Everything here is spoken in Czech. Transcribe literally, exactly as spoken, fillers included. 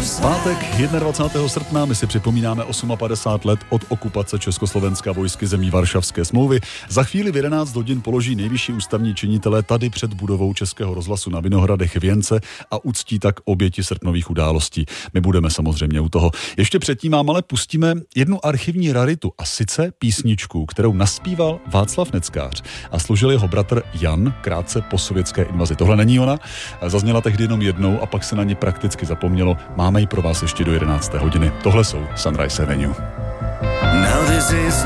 Pátek dvacátého prvního srpna, my si připomínáme padesát osm let od okupace Československa vojsky zemí Varšavské smlouvy. Za chvíli v jedenáct hodin položí nejvyšší ústavní činitelé tady před budovou Českého rozhlasu na Vinohradech věnce a uctí tak oběti srpnových událostí. My budeme samozřejmě u toho. Ještě předtím vám ale pustíme jednu archivní raritu, a sice písničku, kterou naspíval Václav Neckář a složil jeho bratr Jan krátce po sovětské invazi. Tohle není ona, zazněla tehdy jenom jednou a pak se na ní prakticky zapomnělo. Máme ji pro vás ještě do jedenácté hodiny. Tohle jsou Sunrise Avenue. Now this is